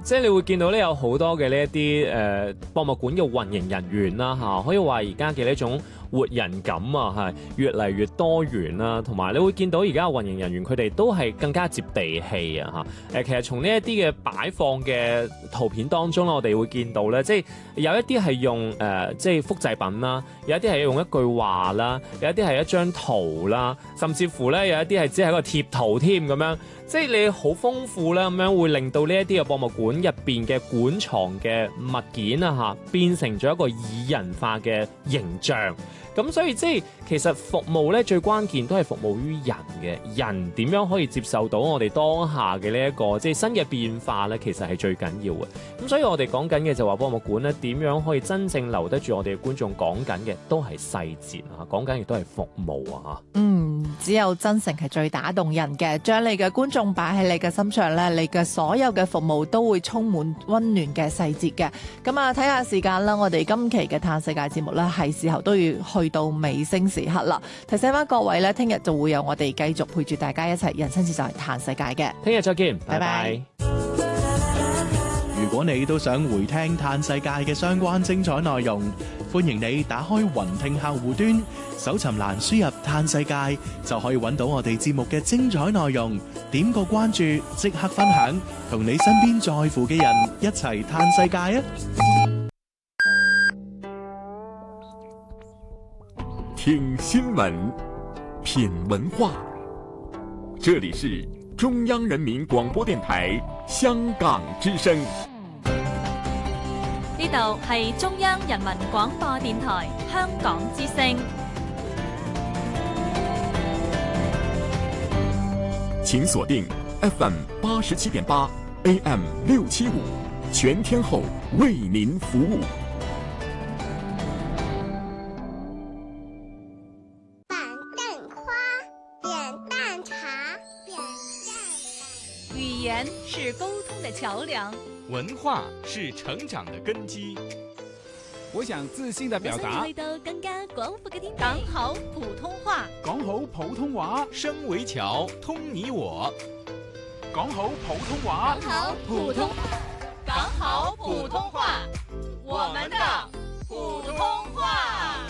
即係你會見到咧有好多嘅呢一啲博物館嘅運營人員啦嚇，可以話而家嘅呢種活人感啊係越嚟越多元啦，同埋你會見到而家嘅運營人員佢哋都係更加接地氣啊嚇。其實從呢一啲嘅擺放嘅圖片當中咧，我哋會見到咧，即係有一啲係用即係複製品啦，有一啲係用一句話啦，有一啲係一張圖啦，甚至乎咧有一啲係只係一個貼圖添咁樣。即係你好豐富啦，咁樣會令到呢一啲嘅博物館入邊嘅館藏嘅物件啊嚇，變成咗一個擬人化嘅形象。咁所以即係其實服務咧最關鍵都係服務於人嘅，人點樣可以接受到我哋當下嘅呢一個即係新嘅變化咧，其實係最緊要嘅。咁所以我哋講緊嘅就話博物館咧點樣可以真正留得住我哋嘅觀眾，講緊嘅都係細節啊，講緊亦都係服務啊。 只有真誠係最打動人嘅，將你嘅觀眾擺喺你嘅心上咧，你嘅所有嘅服務都會充滿溫暖嘅細節嘅。咁啊，睇下時間啦，我哋今期嘅嘆世界節目咧係時候都要去到尾聲時刻啦。提醒翻各位咧，聽日就會有我哋繼續陪住大家一齊人生自在嘆世界嘅。 聽日再見，拜拜。 如果你都想回聽嘆世界嘅相關精彩內容，歡迎你打開雲聽客戶端，搜尋欄輸入嘆世界，就可以揾到我哋節目嘅精彩內容。點個關注，即刻分享，同你身邊在乎嘅人一齊嘆世界啊！ 聽新聞，品文化，這裡是中央人民廣播電台香港之聲。 呢度係中央人民廣播電台香港之聲。 請鎖定 FM 87.8 AM 675，全天候為您服務。 板凳花，扁擔茶，扁擔。 語言是溝通的橋樑， 文化是成長的根基。 我想自信地表達， 去到更加廣闊嘅天地。 講好普通話， 講好普通話， 聲為橋，通你我。 講好普通話， 講好普通， 講好普通話，我們的普通話。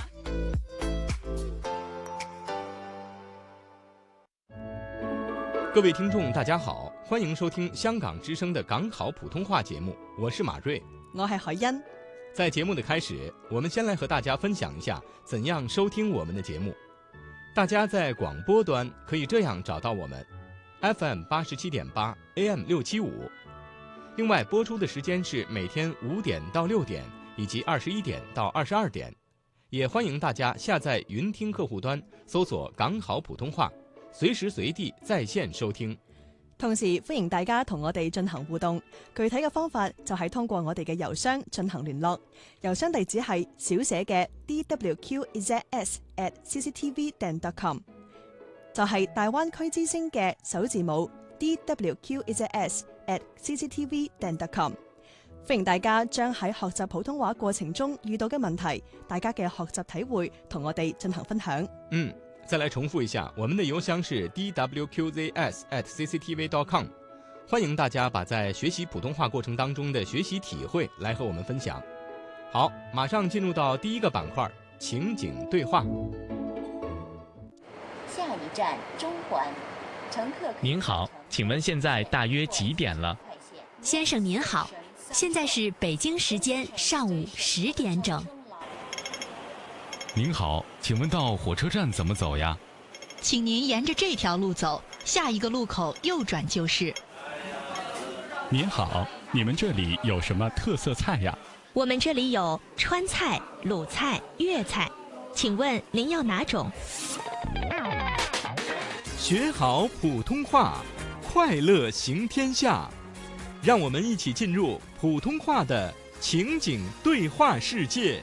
各位聽眾大家好，歡迎收聽香港之聲的港好普通話節目，我是馬瑞， 我係海欣。 在節目的開始，我們先來和大家分享一下怎樣收聽我們的節目。大家在廣播端可以這樣找到我們 FM 87.8 AM 675，另外播出的時間是每天5點到6點以及21點到22點，也歡迎大家下載雲聽客戶端搜索港好普通話，隨時隨地在線收聽。 同時歡迎大家同我哋進行互動，具體嘅方法就係通過我哋嘅郵箱進行聯絡，郵箱地址係小寫嘅 dwqzs@cctv.com， 就係大灣區之聲嘅首字母 dwqzs@cctv.com。 歡迎大家將喺學習普通話過程中遇到嘅問題，大家嘅學習體會同我哋進行分享。 再來重複一下，我們的郵箱是 dwqzs@cctv.com， 歡迎大家把在學習普通話過程當中的學習體會來和我們分享。好，馬上進入到第一個板塊，情景對話。 下一站中環，乘客。 您好，請問現在大約幾點了？ 先生您好，現在是北京時間上午10點整。 您好，請問到火車站怎麼走呀？ 請您沿着這條路走，下一個路口右轉就是。 您好，你們這裡有什麼特色菜呀？ 我們這裡有川菜、魯菜、粵菜，請問您要哪種？ 學好普通話，快樂行天下。讓我們一起進入普通話的情景對話世界。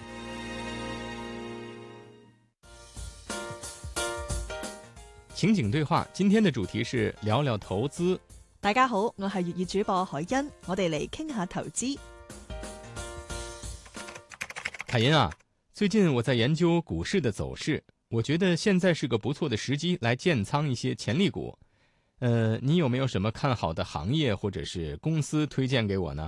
情景對話，今天的主題是聊聊投資。 大家好，我係粵語主播海欣，我哋嚟傾下投資。 海欣啊，最近我在研究股市的走勢，我覺得現在是個不錯的時機來建倉一些潛力股。你有沒有什麼看好的行業或者是公司推薦給我呢？